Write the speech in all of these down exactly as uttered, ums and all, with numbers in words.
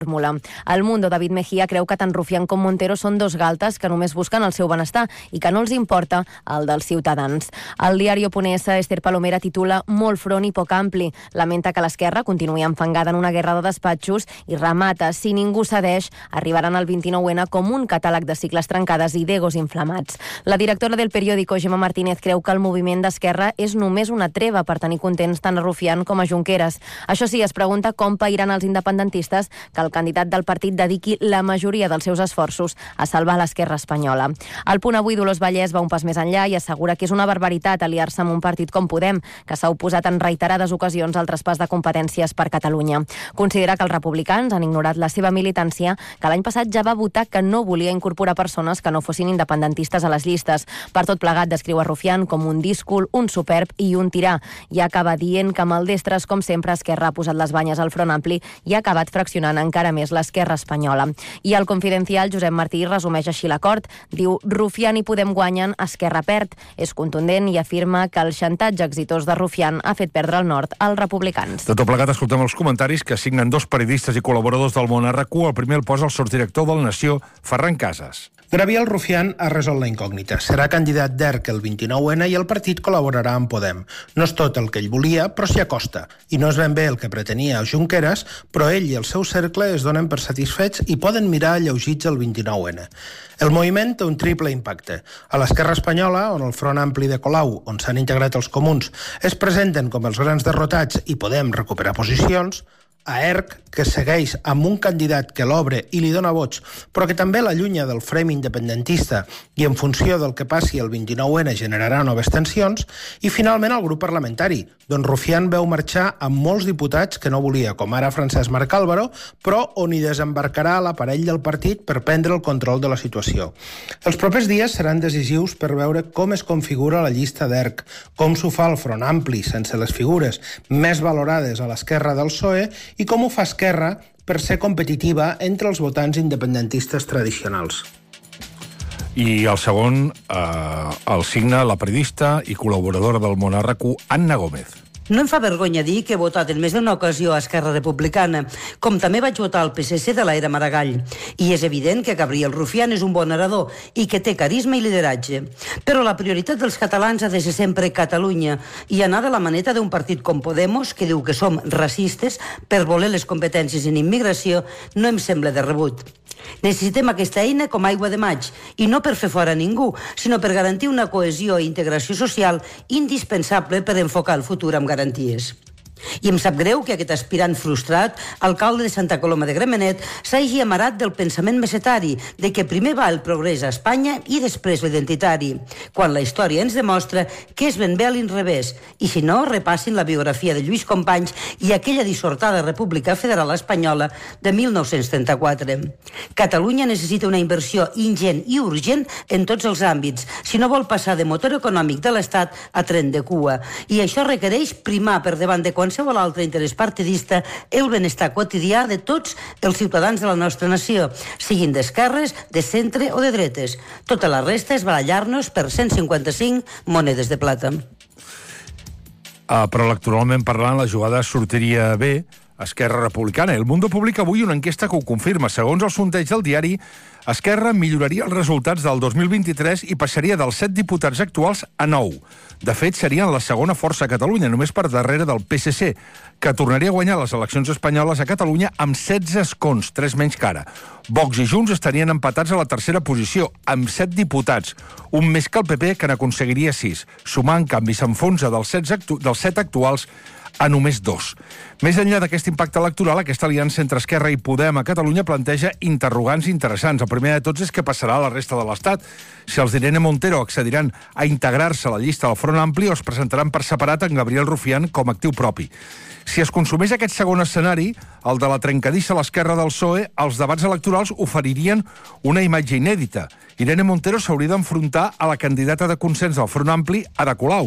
fórmula. El Mundo, David Mejía, creu que tant Rufián com Montero són dos galtes que només busquen el seu benestar i que no els importa el dels ciutadans. El diari Oponès, Esther Palomera, titula Molt front i poc ampli. Lamenta que l'esquerra continuï enfangada en una guerra de despatxos i remata: si ningú cedeix, arribaran al vint-i-nou ene com un catàleg de cicles trencades i d'egos inflamats. La directora del periòdico, Gemma Martínez, creu que el moviment d'esquerra és només una treva per tenir contents tant a Rufián com a Junqueras. Això sí, es pregunta com pairan els independentistes que el candidat del partit dediqui la majoria dels seus esforços a salvar l'esquerra espanyola. Al Punt Avui, Dolors Vallès va un pas més enllà i assegura que és una barbaritat aliar-se amb un partit com Podem, que s'ha oposat en reiterades ocasions al traspàs de competències per Catalunya. Considera que els republicans han ignorat la seva militància, que l'any passat ja va votar que no volia incorporar persones que no fossin independentistes a les llistes. Per tot plegat, descriu a Rufián com un díscol, un superb i un tirà. I acaba dient que maldestres, com sempre, Esquerra ha posat les banyes al Front Ampli i ha acabat fraccionant encara més l'esquerra espanyola. I al Confidencial, Josep Martí resumeix així l'acord. Diu: Rufián i Podem guanyen, Esquerra perd. És contundent i afirma que el xantatge exitós de Rufián ha fet perdre el nord als republicans. De tot plegat, escoltem els comentaris que signen dos periodistes i col·laboradors del Món R Q. El primer el posa el sotsdirector del Nació, Ferran Casas. Gabriel Rufián ha resolt la incògnita. Serà candidat d'ERC el vint-i-nou ene i el partit col·laborarà amb Podem. No és tot el que ell volia, però s'hi acosta. I no és ben bé el que pretenia Junqueras, però ell i el seu cercle es donen per satisfets i poden mirar alleugits el vint-i-nou ene. El moviment té un triple impacte. A l'esquerra espanyola, on el Front Ampli de Colau, on s'han integrat els comuns, es presenten com els grans derrotats i Podem recuperar posicions, a ERC, que segueix amb un candidat que l'obre i li dona vots, però que també l'allunya del frame independentista i en funció del que passi el vint-i-nou ene generarà noves tensions, i finalment el grup parlamentari, d'on Rufián veu marxar amb molts diputats que no volia, com ara Francesc Marc Álvaro, però on hi desembarcarà l'aparell del partit per prendre el control de la situació. Els propers dies seran decisius per veure com es configura la llista d'ERC, com s'ho fa el Front Ampli, sense les figures més valorades a l'esquerra del P S O E, i com ho fa Esquerra per ser competitiva entre els votants independentistes tradicionals. I el segon eh, el signa la periodista i col·laboradora del Món R Q, Anna Gómez. No em fa vergonya dir que he votat en més d'una ocasió a Esquerra Republicana, com també vaig votar al P S C de l'era Maragall. I és evident que Gabriel Rufián és un bon orador i que té carisma i lideratge. Però la prioritat dels catalans ha de ser sempre Catalunya i anar de la maneta d'un partit com Podemos, que diu que som racistes per voler les competències en immigració, no em sembla de rebut. Necessitem aquesta eina com aigua de maig, i no per fer fora ningú, sinó per garantir una cohesió i integració social indispensable per enfocar el futur amb garanties. I em sap greu que aquest aspirant frustrat, alcalde de Santa Coloma de Gramenet, s'hagi amarat del pensament mesetari, de que primer va el progrés a Espanya i després l'identitari, quan la història ens demostra que és ben bé a l'inrevés. I si no, repassin la biografia de Lluís Companys i aquella dissortada República Federal Espanyola de mil nou-cents trenta-quatre. Catalunya necessita una inversió ingent i urgent en tots els àmbits, si no vol passar de motor econòmic de l'Estat a tren de cua. I això requereix primar per davant de qualsevol qualsevol altre interès partidista el benestar quotidià de tots els ciutadans de la nostra nació, siguin d'esquerres, de centre o de dretes. Tota la resta és barallar-nos per cent cinquanta-cinc monedes de plata. Uh, però electoralment parlant, la jugada sortiria bé Esquerra Republicana. El Mundo publica avui una enquesta que ho confirma. Segons el sondeig del diari, Esquerra milloraria els resultats del dos mil vint-i-tres i passaria dels set diputats actuals a nou. De fet, serien la segona força a Catalunya, només per darrere del P S C, que tornaria a guanyar les eleccions espanyoles a Catalunya amb setze escons, tres menys que ara. Vox i Junts estarien empatats a la tercera posició, amb set diputats, un més que el P P, que n'aconseguiria sis. Sumar, en canvi, s'enfonsa dels set actuals a només dos. Més enllà d'aquest impacte electoral, aquesta aliança entre Esquerra i Podem a Catalunya planteja interrogants interessants. El primer de tots és què passarà a la resta de l'Estat. Si els d'Irene Montero accediran a integrar-se a la llista del Front Ampli o es presentaran per separat en Gabriel Rufián com a actiu propi. Si es consumeix aquest segon escenari, el de la trencadissa a l'esquerra del P S O E, els debats electorals oferirien una imatge inèdita. Irene Montero s'hauria d'enfrontar a la candidata de consens del Front Ampli, Ada Colau.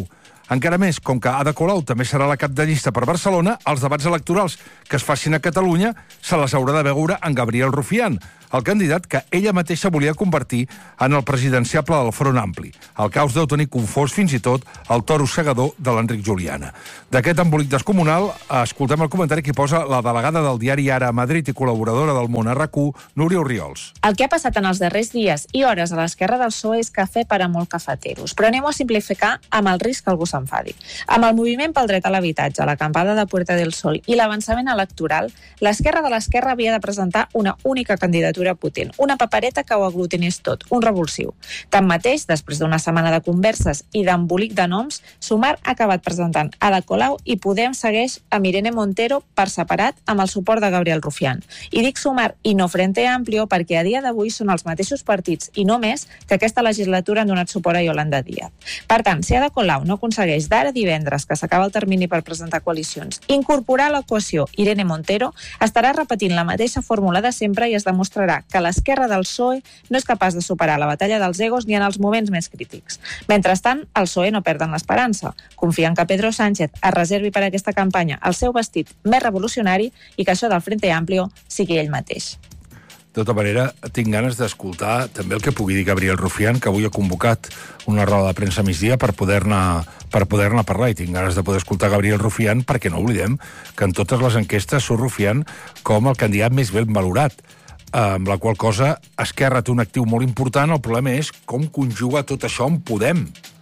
Encara més, com que Ada Colau també serà la cap de llista per Barcelona, els debats electorals que es facin a Catalunya se les haurà de veure en Gabriel Rufián, el candidat que ella mateixa volia convertir en el presidenciable del Front Ampli. El caos deu tenir confós fins i tot el toro segador de l'Enric Juliana. D'aquest embolic descomunal, escoltem el comentari que posa la delegada del diari Ara a Madrid i col·laboradora del Món a R A C U, Núria Orriols. El que ha passat en els darrers dies i hores a l'esquerra del P S O E és cafè per a molt cafeteros, però anem a simplificar amb el risc que algú s'enfadi. Amb el moviment pel dret a l'habitatge, l'acampada de Puerta del Sol i l'avançament electoral, l'esquerra de l'esquerra havia de presentar una única candidatura potent, una papereta que ho aglutinés tot, un revulsiu. Tanmateix, després d'una setmana de converses i d'embolic de noms, Sumar ha acabat presentant Ada Colau i Podem segueix amb Irene Montero per separat amb el suport de Gabriel Rufián. I dic Sumar i no Frente Amplio perquè a dia d'avui són els mateixos partits i no més que aquesta legislatura han donat suport a Yolanda Díaz. Per tant, si Ada Colau no aconsegueix d'ara divendres, que s'acaba el termini per presentar coalicions, incorporar a l'equació Irene Montero, estarà repetint la mateixa fórmula de sempre i es demostrarà que l'esquerra del P S O E no és capaç de superar la batalla dels egos ni en els moments més crítics. Mentrestant, el P S O E no perden l'esperança. Confien que Pedro Sánchez es reservi per a aquesta campanya el seu vestit més revolucionari i que això del Frente Amplio sigui ell mateix. De tota manera, tinc ganes d'escoltar també el que pugui dir Gabriel Rufián, que avui ha convocat una roda de premsa a migdia per poder-ne per poder-ne parlar, i tinc ganes de poder escoltar Gabriel Rufián perquè no oblidem que en totes les enquestes surt Rufián com el candidat més ben valorat, amb la qual cosa Esquerra té un actiu molt important. El problema és com conjuga tot això amb Podem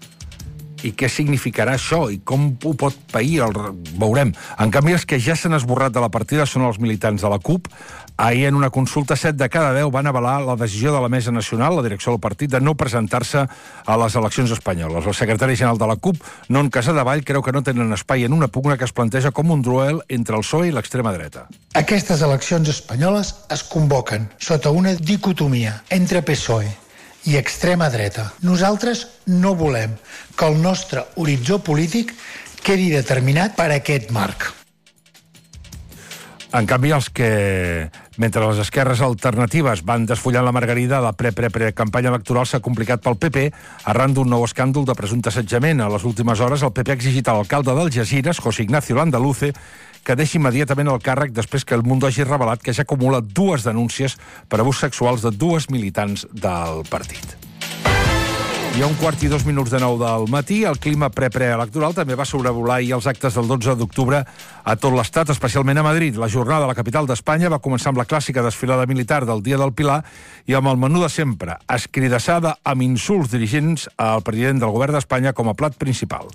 i què significarà això i com ho pot pair, el veurem. En canvi, els que ja s'han esborrat de la partida són els militants de la CUP. Ahir, en una consulta, set de cada deu van avalar la decisió de la Mesa Nacional, la direcció del partit, de no presentar-se a les eleccions espanyoles. El secretari general de la CUP, Non Casadevall, creu que no tenen espai en una pugna que es planteja com un duel entre el P S O E i l'extrema dreta. Aquestes eleccions espanyoles es convoquen sota una dicotomia entre P S O E i extrema dreta. Nosaltres no volem que el nostre horitzó polític quedi determinat per aquest marc. En canvi, els que, mentre les esquerres alternatives van desfollant la margarida, la pre-pre-pre-campanya electoral s'ha complicat pel P P arran d'un nou escàndol de presumpte assetjament. A les últimes hores, el P P ha exigit a l'alcalde d'Algesires, José Ignacio Landaluce, que deixi immediatament el càrrec després que el Mundo hagi revelat que ja acumula dues denúncies per abús sexuals de dues militants del partit. I a un quart i dos minuts de nou del matí, el clima pre-preelectoral també va sobrevolar ahir els actes del dotze d'octubre a tot l'estat, especialment a Madrid. La jornada a la capital d'Espanya va començar amb la clàssica desfilada militar del Dia del Pilar i amb el menú de sempre, escridassada amb insults dirigents al president del govern d'Espanya com a plat principal.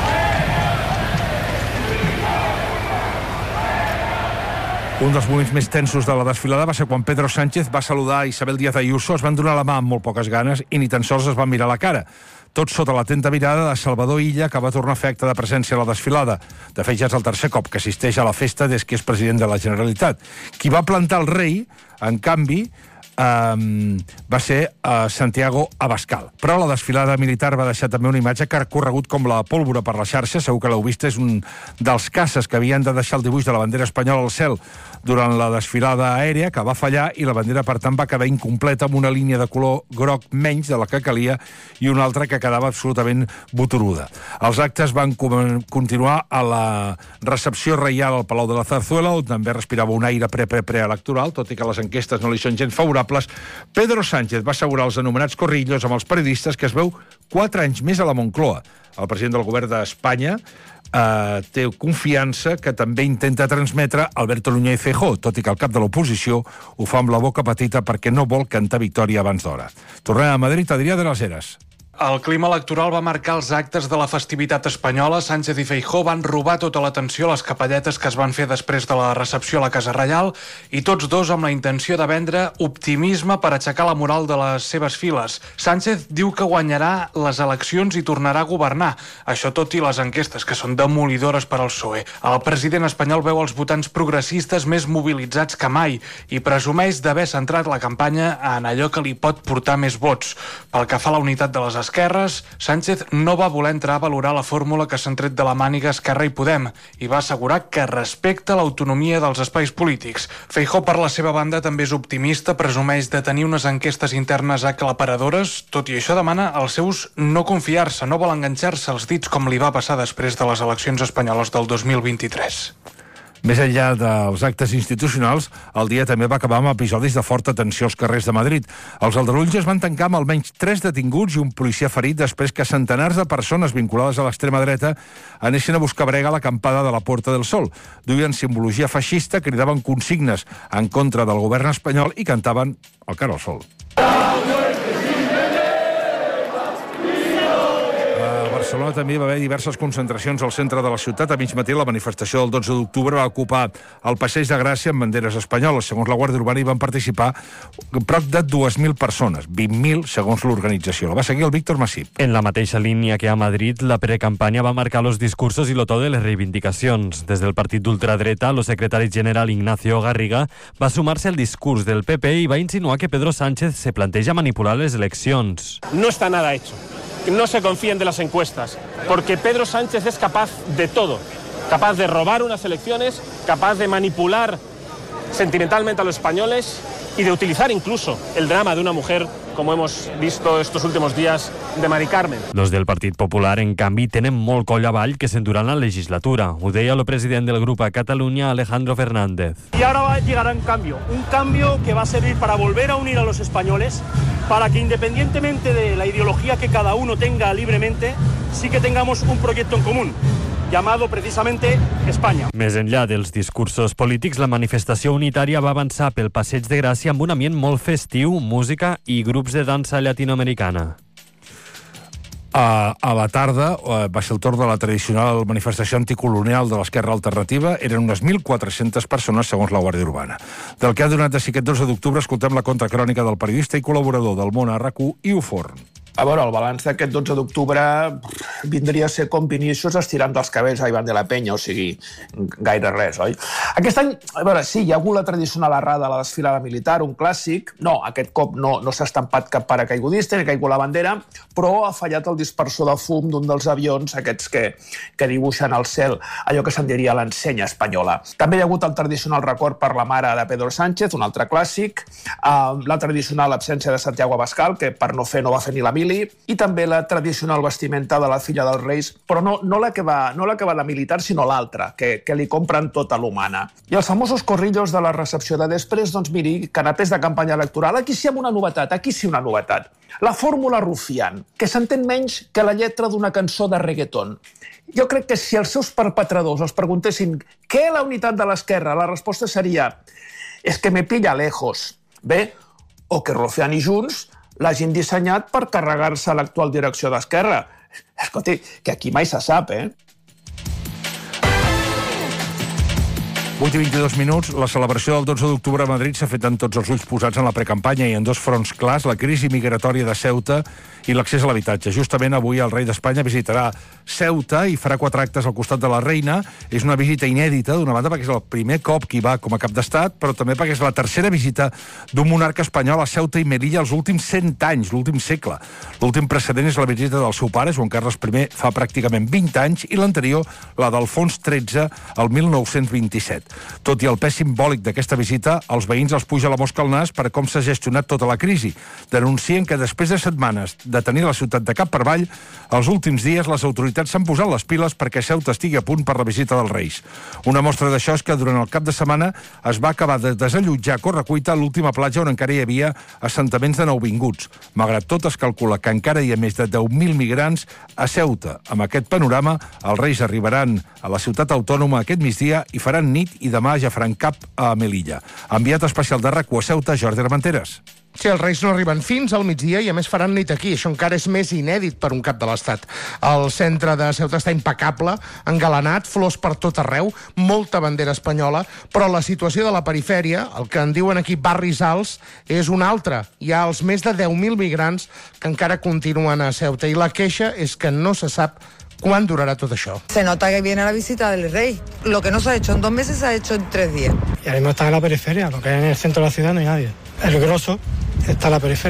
Un dels moments més tensos de la desfilada va ser quan Pedro Sánchez va saludar a Isabel Díaz Ayuso, es van donar la mà amb molt poques ganes i ni tan sols es van mirar la cara. Tot sota l'atenta mirada de Salvador Illa, que va tornar a fer acte de presència a la desfilada. De fet, ja és el tercer cop que assisteix a la festa des que és president de la Generalitat. Qui va plantar el rei, en canvi, Um, va ser uh, Santiago Abascal. Però la desfilada militar va deixar també una imatge que ha corregut com la pólvora per la xarxa. Segur que l'heu vist, és un dels caces que havien de deixar el dibuix de la bandera espanyola al cel durant la desfilada aèria, que va fallar, i la bandera, per tant, va quedar incompleta amb una línia de color groc menys de la que calia i una altra que quedava absolutament boturuda. Els actes van continuar a la recepció reial al Palau de la Zarzuela, on també respirava un aire pre-pre-preelectoral, tot i que les enquestes no li són gens favorables. Pedro Sánchez va assegurar als anomenats corrillos amb els periodistes que es veu quatre anys més a la Moncloa. El president del govern d'Espanya eh, té confiança que també intenta transmetre Alberto Núñez Feijóo, tot i que el cap de l'oposició ho fa amb la boca petita perquè no vol cantar victòria abans d'hora. Tornem a Madrid, Adrià de las Heras. El clima electoral va marcar els actes de la festivitat espanyola. Sánchez i Feijóo van robar tota l'atenció a les capelletes que es van fer després de la recepció a la Casa Reial, i tots dos amb la intenció de vendre optimisme per aixecar la moral de les seves files. Sánchez diu que guanyarà les eleccions i tornarà a governar. Això tot i les enquestes, que són demolidores per al P S O E. El president espanyol veu els votants progressistes més mobilitzats que mai i presumeix d'haver centrat la campanya en allò que li pot portar més vots. Pel que fa a la unitat de les d'esquerres, Sánchez no va voler entrar a valorar la fórmula que s'han tret de la màniga Esquerra i Podem i va assegurar que respecta l'autonomia dels espais polítics. Feijóo, per la seva banda, també és optimista, presumeix de tenir unes enquestes internes aclaparadores, tot i això demana als seus no confiar-se, no vol enganxar-se els dits com li va passar després de les eleccions espanyoles del dos mil vint-i-tres. Més enllà dels actes institucionals, el dia també va acabar amb episodis de forta tensió als carrers de Madrid. Els aldarulls es van tancar amb almenys tres detinguts i un policia ferit després que centenars de persones vinculades a l'extrema dreta anessin a buscar brega a l'acampada de la Puerta del Sol. Duien simbologia feixista, cridaven consignes en contra del govern espanyol i cantaven el Cara al Sol. A Barcelona també va haver diverses concentracions al centre de la ciutat. A mig matí la manifestació del dotze d'octubre va ocupar el Passeig de Gràcia amb banderes espanyoles. Segons la Guàrdia Urbana hi van participar prop de dues mil persones, vint mil segons l'organització. La va seguir el Víctor Masip. En la mateixa línia que a Madrid, la precampanya va marcar los discursos i lo to de les reivindicacions. Des del partit d'ultradreta, el secretari general Ignacio Garriga va sumar-se al discurs del P P i va insinuar que Pedro Sánchez se planteja manipular les eleccions. No está nada hecho. No se confíen de las encuestas, porque Pedro Sánchez es capaz de todo, capaz de robar unas elecciones, capaz de manipular sentimentalmente a los españoles y de utilizar incluso el drama de una mujer, como hemos visto estos últimos días, de Mari Carmen. Los del Partit Popular, en canvi, tenen molt coll avall que s'enduran la legislatura. Ho deia el president del grup a Catalunya, Alejandro Fernández. Y ahora va a llegar un cambio, un cambio que va a servir para volver a unir a los españoles, para que independientemente de la ideología que cada uno tenga libremente, sí que tengamos un proyecto en común, llamado precisamente Espanya. Més enllà dels discursos polítics, la manifestació unitària va avançar pel Passeig de Gràcia amb un ambient molt festiu, música i grups de dansa llatinoamericana. A, a la tarda uh, va ser el torn de la tradicional manifestació anticolonial de l'Esquerra Alternativa. Eren unes mil quatre-centes persones, segons la Guàrdia Urbana. Del que ha donat de si aquest dotze d'octubre escoltem la contracrònica del periodista i col·laborador del Món a R A C U, Iu Forn. A veure, el balanç d'aquest dotze d'octubre vindria a ser com Vinícius estirant dels cabells a Ivan de la Peña, o sigui, gaire res, oi? Aquest any, a veure, sí, hi ha hagut la tradicional errada a la desfilada militar, un clàssic. No, aquest cop no, no s'ha estampat cap paracaigudista, ni ha caigut la bandera, però ha fallat el dispersor de fum d'un dels avions, aquests que, que dibuixen al cel allò que se'n diria l'ensenya espanyola. També hi ha hagut el tradicional record per la mare de Pedro Sánchez, un altre clàssic, uh, la tradicional absència de Santiago Abascal, que per no fer no va fer ni la mili, i també la tradicional vestimenta de la filla dels Reis, però no, no, la, que va, no la que va de militar, sinó l'altra, que, que li compren tota l'humana. I els famosos corrillos de la recepció de després, doncs miri, canapés de campanya electoral, aquí sí amb una novetat, aquí sí una novetat. La fórmula rufián, que s'entén menys que la lletra d'una cançó de reggaeton. Jo crec que si els seus perpetradors els preguntessin què és la unitat de l'esquerra, la resposta seria «és que me pilla lejos». Bé, o que Rufián i Junts l'hagin dissenyat per carregar-se a l'actual direcció d'Esquerra. Escolti, que aquí mai se sap, eh? vuit i vint-i-dos minuts, la celebració del dotze d'octubre a Madrid s'ha fet amb tots els ulls posats en la precampanya i en dos fronts clars, la crisi migratòria de Ceuta i l'accés a l'habitatge. Justament avui el rei d'Espanya visitarà Ceuta i farà quatre actes al costat de la reina. És una visita inèdita, d'una banda perquè és el primer cop que hi va com a cap d'estat, però també perquè és la tercera visita d'un monarca espanyol a Ceuta i Melilla els últims cent anys, l'últim segle. L'últim precedent és la visita del seu pare, Joan Carles I, fa pràcticament vint anys, i l'anterior, la d'Alfons tretze, el mil nou-cents vint-i-set. Tot i el pes simbòlic d'aquesta visita, als veïns els puja la mosca al nas per com s'ha gestionat tota la crisi. Denuncien que després de setmanes de tenir la ciutat de cap per avall, els últims dies les autoritats s'han posat les piles perquè Ceuta estigui a punt per la visita dels Reis. Una mostra d'això és que durant el cap de setmana es va acabar de desallotjar a correcuita a l'última platja on encara hi havia assentaments de nouvinguts. Malgrat tot, es calcula que encara hi ha més de deu mil migrants a Ceuta. Amb aquest panorama, els Reis arribaran a la ciutat autònoma aquest migdia i faran nit i demà ja faran cap a Melilla. Enviat especial de R A C U a Ceuta, Jordi Armenteres. Sí, els Reis no arriben fins al migdia i a més faran nit aquí. Això encara és més inèdit per un cap de l'Estat. El centre de Ceuta està impecable, engalanat, flors per tot arreu, molta bandera espanyola, però la situació de la perifèria, el que en diuen aquí barris alts, és una altra. Hi ha els més de deu mil migrants que encara continuen a Ceuta i la queixa és que no se sap ¿cuán durará todo eso? Se nota que viene la visita del rey. Lo que no se ha hecho en dos meses se ha hecho en tres días. Y además está en la periferia, porque en el centro de la ciudad no hay nadie. El grosso está en la periferia.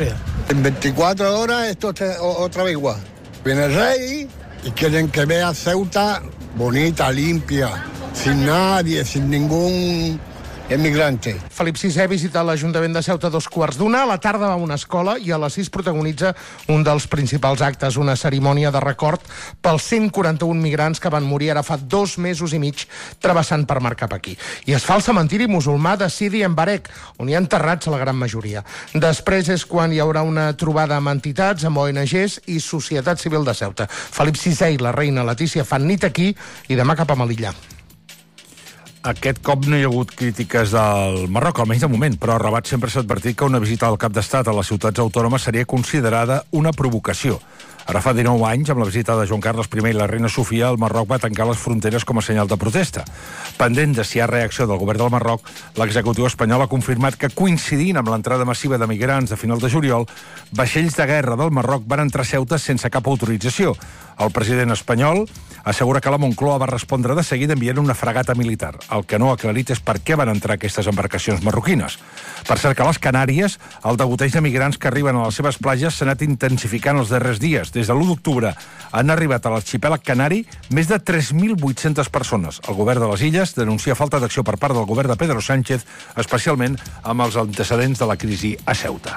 En veinticuatro horas esto está otra vez igual. Viene el rey y quieren que vea Ceuta bonita, limpia, sin nadie, sin ningún emigrante. Felip sisè visita l'Ajuntament de Ceuta a dos quarts d'una, a la tarda va a una escola i a les sis protagonitza un dels principals actes, una cerimònia de record pels cent quaranta-un migrants que van morir ara fa dos mesos i mig travessant per mar cap aquí. I es fa al cementiri musulmà de Sidi Embarek, on hi ha enterrats la gran majoria. Després és quan hi haurà una trobada amb entitats, amb O N Ges i Societat Civil de Ceuta. Felip sisè i la reina Letícia fan nit aquí i demà cap a Melilla. Aquest cop no hi ha hagut crítiques del Marroc, almenys de moment, però a Rabat sempre s'ha advertit que una visita del cap d'estat a les ciutats autònomes seria considerada una provocació. Ara fa dinou anys, amb la visita de Joan Carles primer i la reina Sofia, el Marroc va tancar les fronteres com a senyal de protesta. Pendent de si hi ha reacció del govern del Marroc, l'executiu espanyol ha confirmat que, coincidint amb l'entrada massiva de migrants de final de juliol, vaixells de guerra del Marroc van entrar a Ceuta sense cap autorització. El president espanyol assegura que la Moncloa va respondre de seguida enviant una fragata militar. El que no ha aclarit és per què van entrar aquestes embarcacions marroquines. Per cert que a les Canàries, el degoteig de migrants que arriben a les seves platges s'ha anat intensificant els darrers dies. Des de l'u d'octubre han arribat a l'arxipèlag canari més de tres mil vuit-centes persones. El govern de les Illes denuncia falta d'acció per part del govern de Pedro Sánchez, especialment amb els antecedents de la crisi a Ceuta.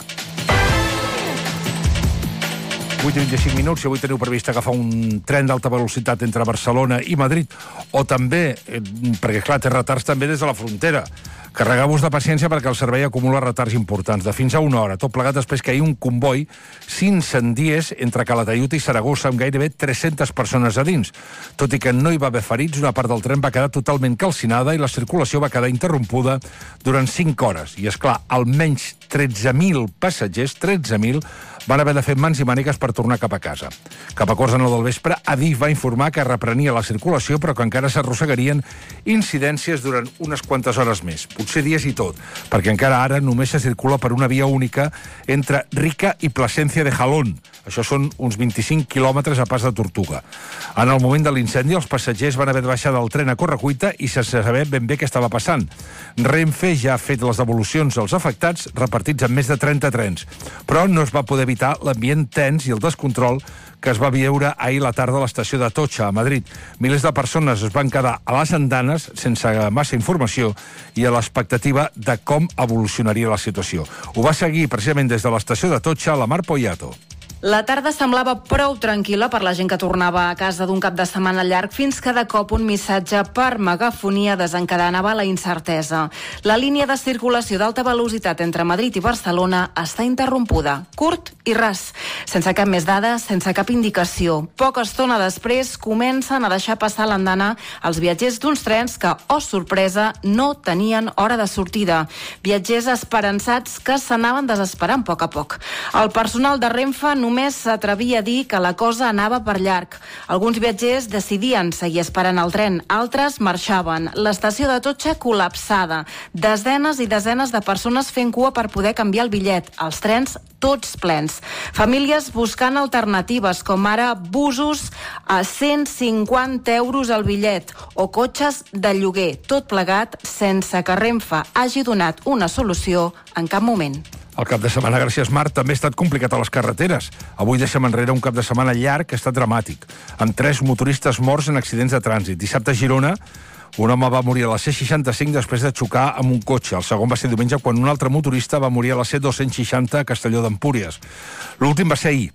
vuit i vint-i-cinc minuts, si avui teniu previst agafar un tren d'alta velocitat entre Barcelona i Madrid, o també, eh, perquè clar, té retards també des de la frontera, carregueu-vos de paciència perquè el servei acumula retards importants, de fins a una hora, tot plegat després que ahir un comboi s'incendiés entre Calataiud i Saragossa amb gairebé tres-centes persones a dins. Tot i que no hi va haver ferits, una part del tren va quedar totalment calcinada i la circulació va quedar interrompuda durant cinc hores. I és clar, almenys tretze mil passatgers, tretze mil, van haver de fer mans i mànigues per tornar cap a casa. Cap a quarts de nou del vespre, Adif va informar que reprenia la circulació, però que encara s'arrossegarien incidències durant unes quantes hores més, potser dies i tot, perquè encara ara només se circula per una via única entre Rica i Plasencia de Jalón. Això són uns vint-i-cinc quilòmetres a pas de Tortuga. En el moment de l'incendi, els passatgers van haver de baixar del tren a correcuita i sense saber ben bé què estava passant. Renfe ja ha fet les devolucions als afectats, repartits en més de trenta trens, però no es va poder evitar l'ambient tens i el descontrol que es va viure ahir la tarda a l'estació de Tocha, a Madrid. Milers de persones es van quedar a les andanes sense massa informació i a l'expectativa de com evolucionaria la situació. Ho va seguir precisament des de l'estació de Tocha la Mar Poyato. La tarda semblava prou tranquil·la per la gent que tornava a casa d'un cap de setmana llarg fins que de cop un missatge per megafonia desencadenava la incertesa. La línia de circulació d'alta velocitat entre Madrid i Barcelona està interrompuda, curt i ras, sense cap més dades, sense cap indicació. Poca estona després comencen a deixar passar l'andana els viatgers d'uns trens que, oh sorpresa, no tenien hora de sortida. Viatgers esperançats que s'anaven desesperant a poc a poc. El personal de Renfe només s'atrevia a dir que la cosa anava per llarg. Alguns viatgers decidien seguir esperant el tren, altres marxaven. L'estació de Tocha col·lapsada. Desenes i desenes de persones fent cua per poder canviar el bitllet. Els trens tots plens. Famílies buscant alternatives, com ara busos a cent cinquanta euros al bitllet o cotxes de lloguer. Tot plegat sense que Renfe hagi donat una solució en cap moment. El cap de setmana, gràcies Marc, també ha estat complicat a les carreteres. Avui deixem enrere un cap de setmana llarg que ha estat dramàtic, amb tres motoristes morts en accidents de trànsit. Dissabte a Girona, un home va morir a la C seixanta-cinc després de xocar amb un cotxe. El segon va ser diumenge quan un altre motorista va morir a la C dos-cents seixanta a Castelló d'Empúries. L'últim va ser ahir,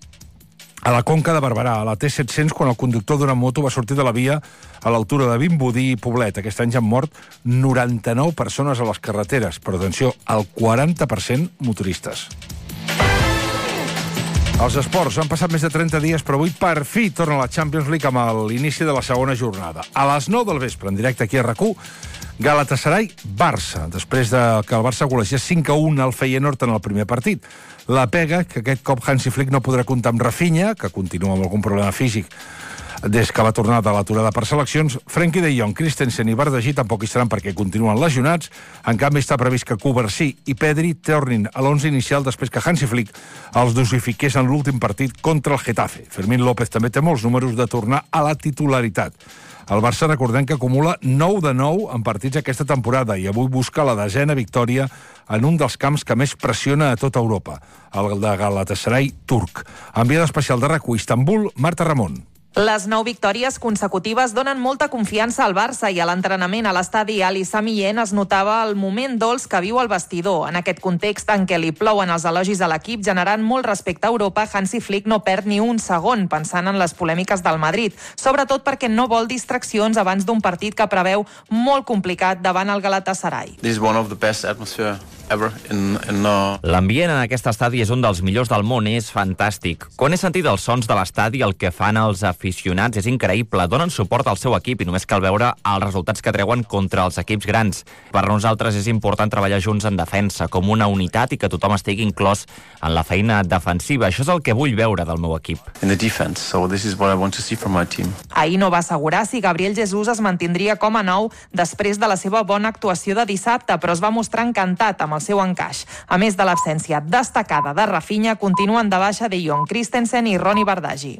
a la Conca de Barberà, a la T set-cents, quan el conductor d'una moto va sortir de la via a l'altura de Vimbodí i Poblet. Aquest any ja han mort noranta-nou persones a les carreteres, però atenció, el quaranta per cent motoristes. Els esports han passat més de trenta dies, però avui per fi torna la Champions League amb l'inici de la segona jornada. A les nou del vespre, en directe aquí a RAC u, Galatasaray-Barça, després de que el Barça golegés cinc a un al Feyenoord en el primer partit. La pega, que aquest cop Hansi Flick no podrà comptar amb Rafinha, que continua amb algun problema físic, Des que va tornar de l'aturada per seleccions, Frenkie de Jong, Christensen i Bardagí tampoc hi seran perquè continuen lesionats. En canvi, està previst que Cubarsí i Pedri tornin a l'onze inicial després que Hansi Flick els dosifiqués en l'últim partit contra el Getafe. Fermín López també té molts números de tornar a la titularitat. El Barça, recordem que acumula nou de nou en partits aquesta temporada i avui busca la desena victòria en un dels camps que més pressiona a tota Europa, el de Galatasaray turc. Enviada especial de RAC u Istanbul, Marta Ramon. Les nou victòries consecutives donen molta confiança al Barça i a l'entrenament a l'estadi Ali Sami Yen es notava el moment dolç que viu el vestidor. En aquest context en què li plouen els elogis a l'equip generant molt respecte a Europa, Hansi Flick no perd ni un segon pensant en les polèmiques del Madrid, sobretot perquè no vol distraccions abans d'un partit que preveu molt complicat davant el Galatasaray. This is one of the best atmosphere ever in, in, uh... L'ambient en aquest estadi és un dels millors del món, és fantàstic. Quan he sentit els sons de l'estadi, el que fan els aficionats és increïble, donen suport al seu equip i només cal veure els resultats que treuen contra els equips grans. Per nosaltres és important treballar junts en defensa, com una unitat i que tothom estigui inclòs en la feina defensiva. Això és el que vull veure del meu equip. In the defense, so this is what I want to see from my team. Ahir no va assegurar si Gabriel Jesús es mantindria com a nou després de la seva bona actuació de dissabte, però es va mostrar encantat amb el seu encaix. A més de l'absència destacada de Rafinha, continuen de baixa De Jong, Christensen i Ronny Bardaghi.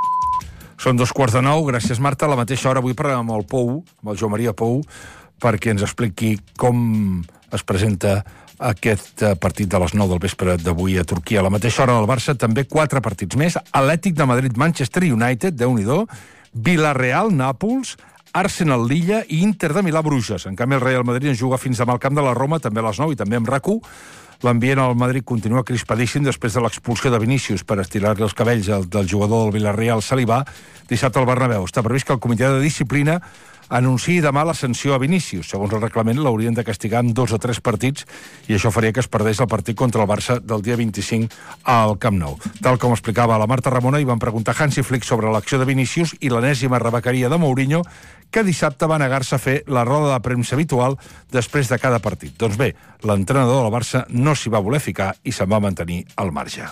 Són dos quarts de nou, gràcies Marta. A la mateixa hora avui parlem amb el Pou, amb el Joan Maria Pou, perquè ens expliqui com es presenta aquest partit de les nou del vespre d'avui a Turquia. A la mateixa hora del Barça també quatre partits més. Atlètic de Madrid, Manchester United, Déu-n'hi-do, Villarreal, Nàpols, Arsenal, Lilla i Inter de Milà, Bruges. En canvi, el Real Madrid ens juga fins demà al camp de la Roma, també a les nou i també amb RAC u. L'ambient al Madrid continua crispadíssim després de l'expulsió de Vinícius per estirar-li els cabells del jugador del Villarreal, Salibà, dissabte al Bernabéu. Està previst que el comitè de disciplina anunciï demà la sanció a Vinícius. Segons el reglament, l'haurien de castigar amb dos o tres partits i això faria que es perdés el partit contra el Barça del dia vint-i-cinc al Camp Nou. Tal com explicava la Marta Ramona, hi van preguntar Hansi Flick sobre l'acció de Vinícius i l'enèsima rebequeria de Mourinho, que dissabte va negar-se a fer la roda de premsa habitual després de cada partit. Doncs bé, l'entrenador del Barça no s'hi va voler ficar i se'n va mantenir al marge.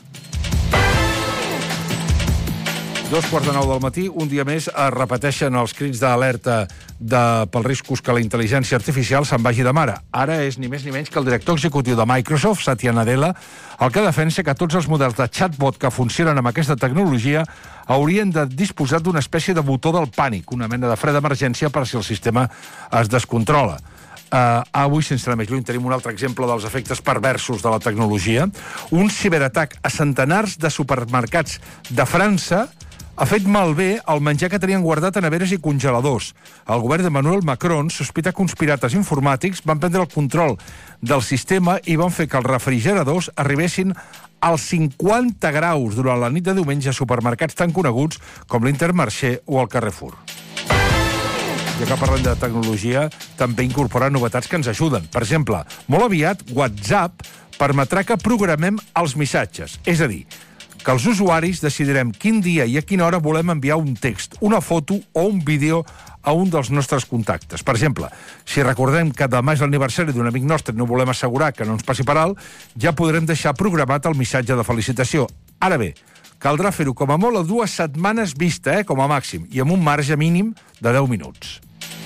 Dos quarts de nou del matí, un dia més es repeteixen els crits d'alerta de, pels riscos que la intel·ligència artificial se'n vagi de mare. Ara és ni més ni menys que el director executiu de Microsoft, Satya Nadella, el que defensa que tots els models de chatbot que funcionen amb aquesta tecnologia haurien de disposar d'una espècie de botó del pànic, una mena de fre d'emergència per si el sistema es descontrola. Uh, avui, sense anar més lluny, tenim un altre exemple dels efectes perversos de la tecnologia. Un ciberatac a centenars de supermercats de França ha fet malbé el menjar que tenien guardat a neveres i congeladors. El govern d'Emmanuel Macron sospita que uns pirates informàtics van prendre el control del sistema i van fer que els refrigeradors arribessin als cinquanta graus durant la nit de diumenge a supermercats tan coneguts com l'Intermarché o el Carrefour. Ja que parlem de tecnologia, també incorpora novetats que ens ajuden. Per exemple, molt aviat WhatsApp permetrà que programem els missatges, és a dir, que els usuaris decidirem quin dia i a quina hora volem enviar un text, una foto o un vídeo a un dels nostres contactes. Per exemple, si recordem que demà és l'aniversari d'un amic nostre i no volem assegurar que no ens passi per alt, ja podrem deixar programat el missatge de felicitació. Ara bé, caldrà fer-ho com a molt a dues setmanes vista, eh, com a màxim, i amb un marge mínim de deu minuts.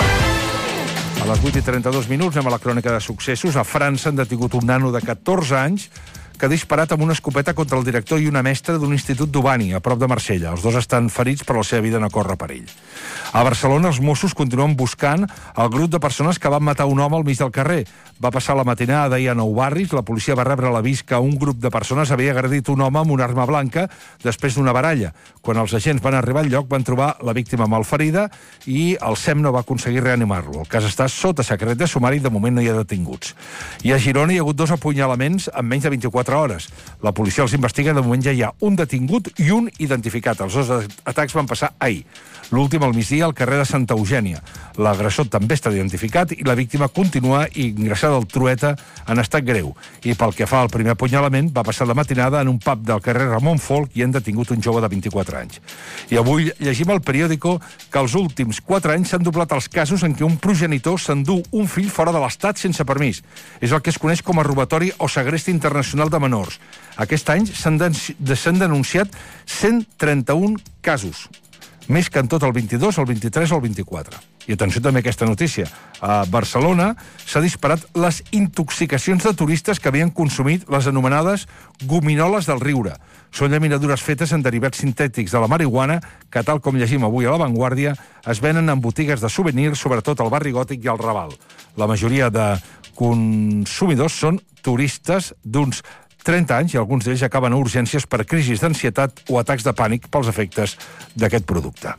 A les vuit i trenta-dos minuts anem a la crònica de successos. A França han detingut un nano de catorze anys que ha disparat amb una escopeta contra el director i una mestra d'un institut d'Ubani, a prop de Marsella. Els dos estan ferits, però la seva vida no corre perill. A Barcelona, els Mossos continuen buscant el grup de persones que van matar un home al mig del carrer. Va passar la matinada d'ahir a Nou Barris. La policia va rebre l'avís que un grup de persones havia agredit un home amb una arma blanca després d'una baralla. Quan els agents van arribar al lloc, van trobar la víctima malferida i el S E M no va aconseguir reanimar-lo. El cas està sota secret de sumari i de moment no hi ha detinguts. I a Girona hi ha hagut dos apunyalaments en menys de vint-i-quatre hores. La policia els investiga, de moment ja hi ha un detingut i un identificat. Els dos atacs van passar ahir. L'últim al migdia al carrer de Santa Eugènia. L'agressor també està identificat i la víctima continua ingressada al Trueta en estat greu. I pel que fa al primer apunyalament, va passar la matinada en un pub del carrer Ramon Folch i han detingut un jove de vint-i-quatre anys. I avui llegim al periòdico que els últims quatre anys s'han doblat els casos en què un progenitor s'endú un fill fora de l'Estat sense permís. És el que es coneix com a robatori o segrest internacional de menors. Aquest any s'han denunciat cent trenta-un casos. més que en tot el vint-i-dos, el vint-i-tres o el vint-i-quatre. I atenció també a aquesta notícia. A Barcelona s'ha disparat les intoxicacions de turistes que havien consumit les anomenades gominoles del riure. Són llaminadures fetes en derivats sintètics de la marihuana que, tal com llegim avui a La Vanguardia, es venen en botigues de souvenirs, sobretot al barri Gòtic i al Raval. La majoria de consumidors són turistes d'uns trenta anys i alguns d'ells acaben a urgències per crisis d'ansietat o atacs de pànic pels efectes d'aquest producte.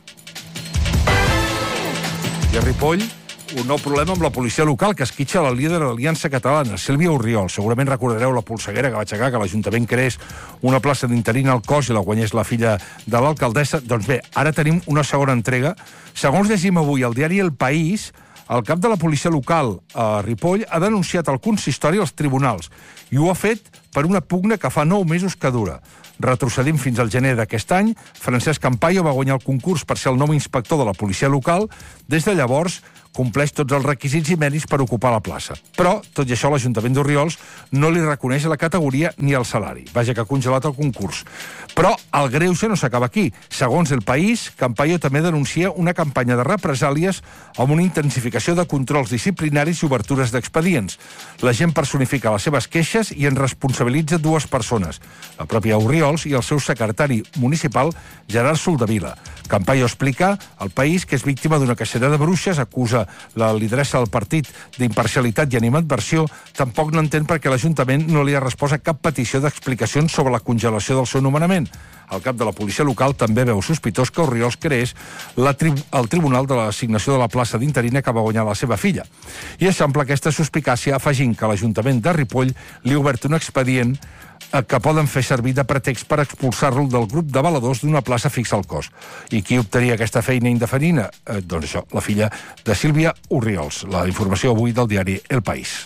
I a Ripoll, un nou problema amb la policia local que esquitxa la líder de l'Aliança Catalana, Sílvia Orriol. Segurament recordareu la polseguera que va aixecar que l'Ajuntament creés una plaça d'interina al cos i la guanyés la filla de l'alcaldessa. Doncs bé, ara tenim una segona entrega. Segons llegim avui al diari El País, el cap de la policia local a Ripoll ha denunciat el consistori als tribunals i ho ha fet per una pugna que fa nou mesos que dura. Retrocedim fins al gener d'aquest any, Francesc Campayo va guanyar el concurs per ser el nou inspector de la policia local. Des de llavors compleix tots els requisits i mèrits per ocupar la plaça. Però, tot i això, l'Ajuntament d'Orriols no li reconeix la categoria ni el salari. Vaja, que ha congelat el concurs. Però el greuge no s'acaba aquí. Segons El País, Campayo també denuncia una campanya de represàlies amb una intensificació de controls disciplinaris i obertures d'expedients. La gent personifica les seves queixes i en responsabilitza dues persones, la pròpia Orriols i el seu secretari municipal, Gerard Soldevila. Campayo explica al País que és víctima d'una cacera de bruixes, acusa la lideressa del partit d'imparcialitat i animadversió. Tampoc no entén perquè l'Ajuntament no li ha respost a cap petició d'explicacions sobre la congelació del seu nomenament. El cap de la policia local també veu sospitós que Orriols creés la tri el tribunal de l'assignació de la plaça d'interina que va guanyar la seva filla. I eixampla aquesta suspicàcia afegint que l'Ajuntament de Ripoll li ha obert un expedient que poden fer servir de pretext per expulsar-lo del grup de valedors d'una plaça fixa al cos. I qui obtenia aquesta feina indefinida? Eh, doncs això, la filla de Sílvia Orriols. La informació avui del diari El País.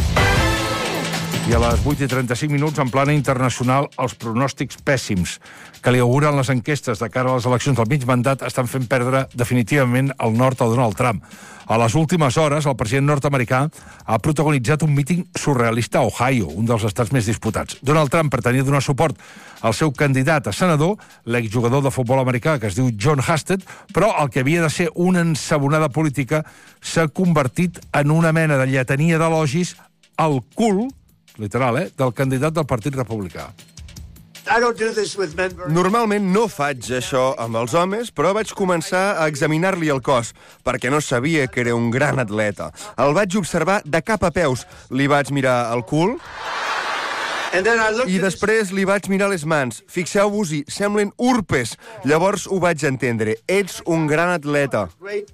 I a les vuit i trenta-cinc minuts, en plana internacional, els pronòstics pèssims que li auguren les enquestes de cara a les eleccions del mig mandat estan fent perdre definitivament el nord a Donald Trump. A les últimes hores, el president nord-americà ha protagonitzat un míting surrealista a Ohio, un dels estats més disputats. Donald Trump pretenia donar suport al seu candidat a senador, l'exjugador de futbol americà que es diu John Husted, però el que havia de ser una ensabonada política s'ha convertit en una mena de lletania d'elogis al cul, literal, eh, del candidat del Partit Republicà. Normalment no faig això amb els homes, però vaig començar a examinar-li el cos, perquè no sabia que era un gran atleta. El vaig observar de cap a peus. Li vaig mirar el cul i després li vaig mirar les mans. Fixeu-vos-hi, semblen urpes. Llavors ho vaig entendre. Ets un gran atleta.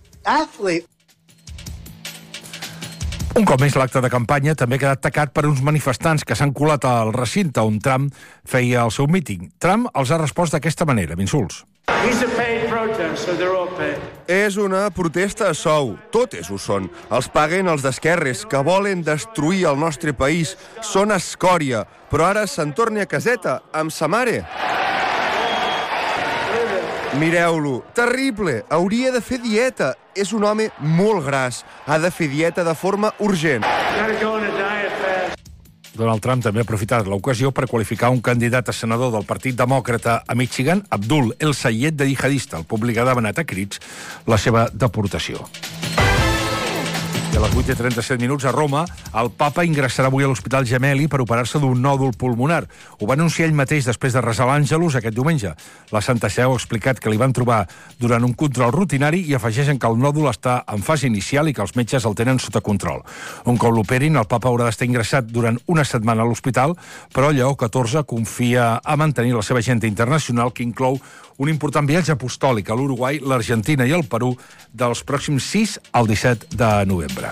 Un cop més, l'acte de campanya també ha quedat tacat per uns manifestants que s'han colat al recinte on Trump feia el seu míting. Trump els ha respost d'aquesta manera, amb insults. És una protesta a sou. Totes ho són. Els paguen els d'esquerres, que volen destruir el nostre país. Són escòria, però ara se'n torni a caseta, amb sa mare. Mireu-lo, terrible, hauria de fer dieta. És un home molt gras, ha de fer dieta de forma urgent. Donald Trump també ha aprofitat l'ocasió per qualificar un candidat a senador del Partit Demòcrata a Michigan, Abdul El Sayed, de jihadista. El públic ha demanat a crits la seva deportació. I a les vuit i trenta-set minuts a Roma, el papa ingressarà avui a l'Hospital Gemelli per operar-se d'un nòdul pulmonar. Ho va anunciar ell mateix després de resar l'Àngelus aquest diumenge. La Santa Seu ha explicat que li van trobar durant un control rutinari i afegeixen que el nòdul està en fase inicial i que els metges el tenen sota control. Un cop l'operin, el papa haurà d'estar ingressat durant una setmana a l'hospital, però Lleó catorze confia a mantenir la seva agenda internacional, que inclou un important viatge apostòlic a l'Uruguai, l'Argentina i el Perú dels pròxims sis al disset de novembre.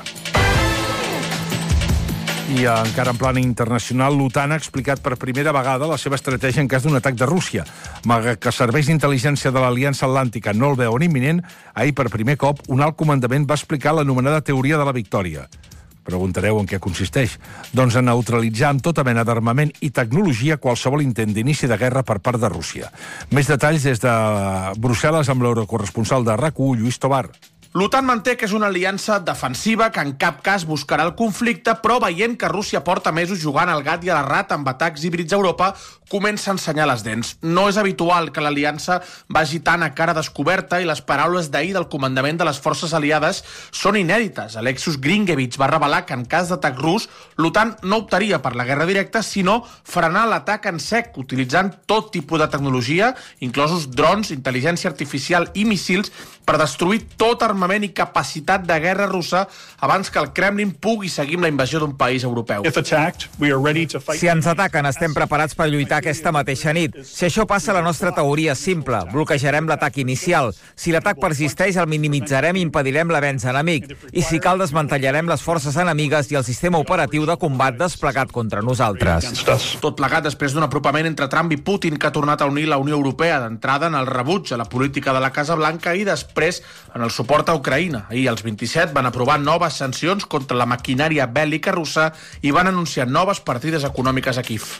I encara en plana internacional, l'OTAN ha explicat per primera vegada la seva estratègia en cas d'un atac de Rússia. Malgrat que serveis d'intel·ligència de l'Aliança Atlàntica no el veuen imminent, ahir per primer cop un alt comandament va explicar l'anomenada teoria de la victòria. Preguntareu en què consisteix. Doncs a neutralitzar amb tota mena d'armament i tecnologia qualsevol intent d'inici de guerra per part de Rússia. Més detalls des de Brussel·les amb l'eurocorresponsal de RAC u, Lluís Tobar. L'OTAN manté que és una aliança defensiva que en cap cas buscarà el conflicte, però veient que Rússia porta mesos jugant al gat i a la rata amb atacs híbrids a Europa, comença a ensenyar les dents. No és habitual que l'aliança vagi tant a cara descoberta i les paraules d'ahir del comandament de les forces aliades són inèdites. Alexis Gringevich va revelar que en cas d'atac rus, l'OTAN no optaria per la guerra directa, sinó frenar l'atac en sec, utilitzant tot tipus de tecnologia, inclosos drons, intel·ligència artificial i missils, per destruir tot armament i capacitat de guerra russa abans que el Kremlin pugui seguir amb la invasió d'un país europeu. Si ens ataquen, estem preparats per lluitar aquesta mateixa nit. Si això passa, la nostra teoria és simple. Bloquejarem l'atac inicial. Si l'atac persisteix, el minimitzarem i impedirem l'avenç enemic. I si cal, desmantellarem les forces enemigues i el sistema operatiu de combat desplegat contra nosaltres. Tot plegat després d'un apropament entre Trump i Putin que ha tornat a unir la Unió Europea, d'entrada en el rebuig a la política de la Casa Blanca i després en el suport a Ucraïna. Ahir els vint-i-set van aprovar noves sancions contra la maquinària bèl·lica russa i van anunciar noves partides econòmiques a Kíev.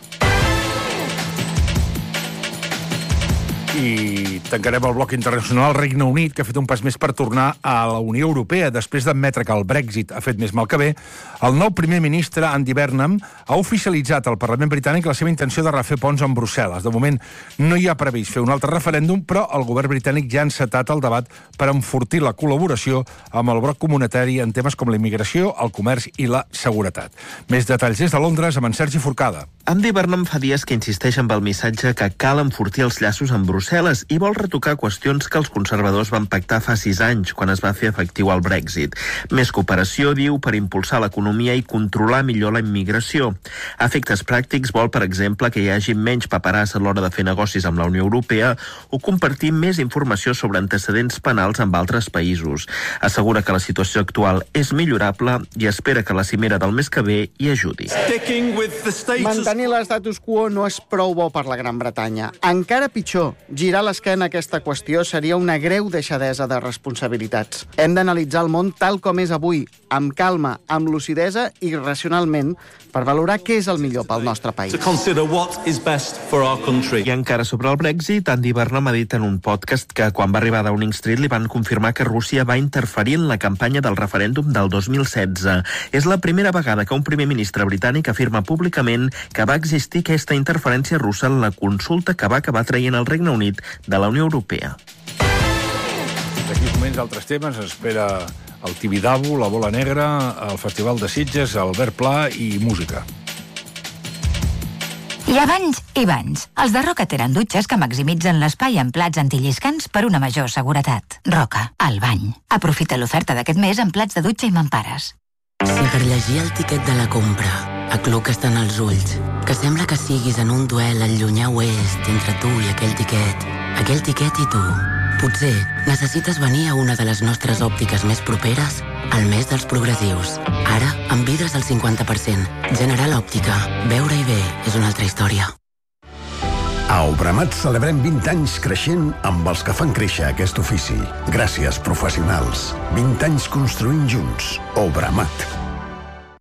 I tancarem el bloc internacional al Regne Unit, que ha fet un pas més per tornar a la Unió Europea. Després d'admetre que el Brexit ha fet més mal que bé, el nou primer ministre, Andy Burnham, ha oficialitzat al Parlament britànic la seva intenció de refer ponts amb Brussel·les. De moment no hi ha previst fer un altre referèndum, però el govern britànic ja ha encetat el debat per enfortir la col·laboració amb el bloc comunitari en temes com la immigració, el comerç i la seguretat. Més detalls des de Londres amb en Sergi Forcada. Andy Burnham fa dies que insisteix amb el missatge que cal enfortir els llaços amb Brussel·les i vol retocar qüestions que els conservadors van pactar fa sis anys, quan es va fer efectiu el Brexit. Més cooperació, diu, per impulsar l'economia i controlar millor la immigració. A efectes pràctics vol, per exemple, que hi hagi menys paperassa a l'hora de fer negocis amb la Unió Europea o compartir més informació sobre antecedents penals amb altres països. Assegura que la situació actual és millorable i espera que la cimera del mes que ve hi ajudi. Mantenir l'estatus quo no és prou bo per la Gran Bretanya. Encara pitjor, girar l'esquena a aquesta qüestió seria una greu deixadesa de responsabilitats. Hem d'analitzar el món tal com és avui, amb calma, amb lucidesa i racionalment, per valorar què és el millor pel nostre país. I encara sobre el Brexit, Andy Burnham ha dit en un podcast que quan va arribar a Downing Street li van confirmar que Rússia va interferir en la campanya del referèndum del dos mil setze. És la primera vegada que un primer ministre britànic afirma públicament que va existir aquesta interferència russa en la consulta que va acabar traient el Regne Unit de la Unió Europea. D'aquí uns moments altres temes, espera el Tibidabo, la Bola Negra, el Festival de Sitges, Albert Pla i música. Hi ha banys i banys. Els de Roca tenen dutxes que maximitzen l'espai amb plats antilliscants per una major seguretat. Roca, el bany. Aprofita l'oferta d'aquest mes amb plats de dutxa i mampares. Si per llegir el tiquet de la compra acluques tant els ulls que sembla que siguis en un duel al llunyà oest entre tu i aquell tiquet, aquell tiquet i tu, potser necessites venir a una de les nostres òptiques més properes al mes dels progressius. Ara, amb vidres al cinquanta per cent. General Òptica. Veure-hi bé és una altra història. A Obramat celebrem vint anys creixent amb els que fan créixer aquest ofici. Gràcies, professionals. vint anys construint junts. Obramat.